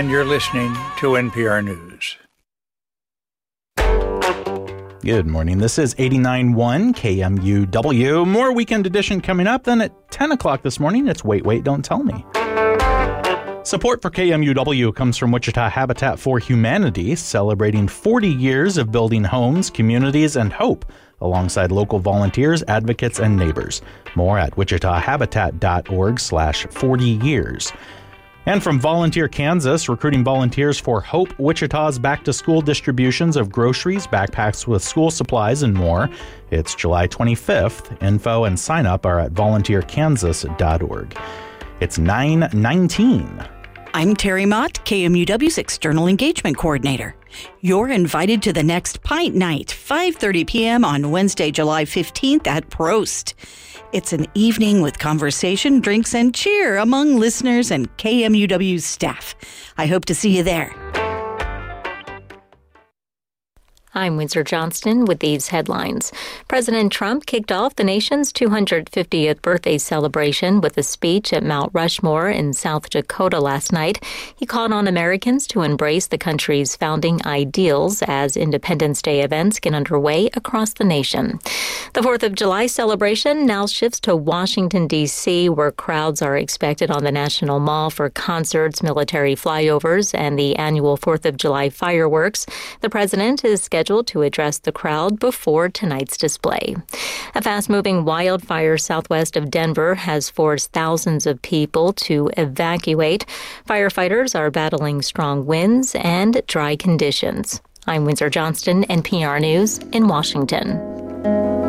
and you're listening to NPR News. Good morning. This is 89.1 KMUW. More Weekend Edition coming up. Then at 10 o'clock this morning, it's Wait, Wait, Don't Tell Me. Support for KMUW comes from Wichita Habitat for Humanity, celebrating 40 years of building homes, communities, and hope alongside local volunteers, advocates, and neighbors. More at wichitahabitat.org/40 years. And from Volunteer Kansas, recruiting volunteers for Hope Wichita's back-to-school distributions of groceries, backpacks with school supplies, and more. It's July 25th. Info and sign-up are at volunteerkansas.org. It's 9:19. I'm Terry Mott, KMUW's External Engagement Coordinator. You're invited to the next Pint Night, 5:30 p.m. on Wednesday, July 15th at Prost. It's an evening with conversation, drinks, and cheer among listeners and KMUW's staff. I hope to see you there. I'm Windsor Johnston with these headlines. President Trump kicked off the nation's 250th birthday celebration with a speech at Mount Rushmore in South Dakota last night. He called on Americans to embrace the country's founding ideals as Independence Day events get underway across the nation. The 4th of July celebration now shifts to Washington, D.C., where crowds are expected on the National Mall for concerts, military flyovers, and the annual 4th of July fireworks. The president is scheduled to address the crowd before tonight's display. A fast-moving wildfire southwest of Denver has forced thousands of people to evacuate. Firefighters are battling strong winds and dry conditions. I'm Windsor Johnston, NPR News in Washington.